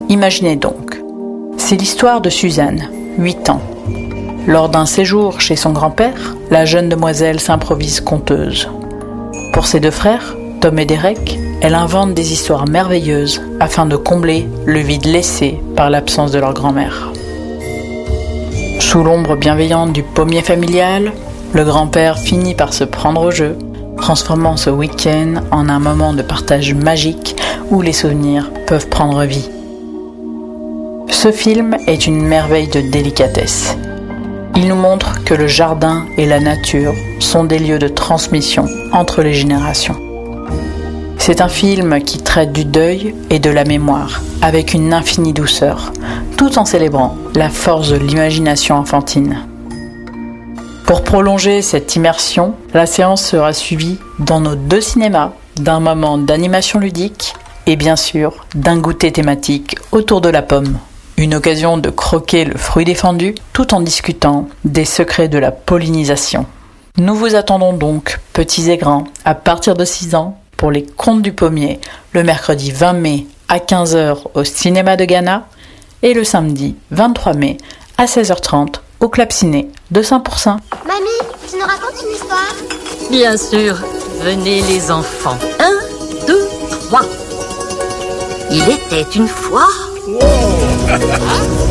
Imaginez donc. C'est l'histoire de Suzanne, 8 ans. Lors d'un séjour chez son grand-père, la jeune demoiselle s'improvise conteuse. Pour ses 2 frères, Tom et Derek, elle invente des histoires merveilleuses afin de combler le vide laissé par l'absence de leur grand-mère. Sous l'ombre bienveillante du pommier familial, le grand-père finit par se prendre au jeu, transformant ce week-end en un moment de partage magique où les souvenirs peuvent prendre vie. Ce film est une merveille de délicatesse. Il nous montre que le jardin et la nature sont des lieux de transmission entre les générations. C'est un film qui traite du deuil et de la mémoire avec une infinie douceur, tout en célébrant la force de l'imagination enfantine. Pour prolonger cette immersion, la séance sera suivie dans nos 2 cinémas d'un moment d'animation ludique et bien sûr d'un goûter thématique autour de la pomme. Une occasion de croquer le fruit défendu tout en discutant des secrets de la pollinisation. Nous vous attendons donc, petits et grands, à partir de 6 ans pour les Contes du Pommier, le mercredi 20 mai à 15h au cinéma de Ghana et le samedi 23 mai à 16h30 au Club Ciné de Saint-Pourçain. Mamie, tu nous racontes une histoire? Bien sûr, venez les enfants. 1, 2, 3. Il était une fois...